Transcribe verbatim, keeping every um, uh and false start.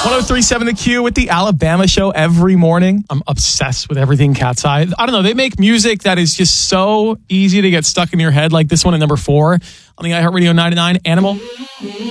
oh three point seven The Q with the Alabama Show every morning. I'm obsessed with everything Cat's Eye. I don't know. They make music that is just so easy to get stuck in your head, like this one at number four on the iHeartRadio ninety-nine, Animal.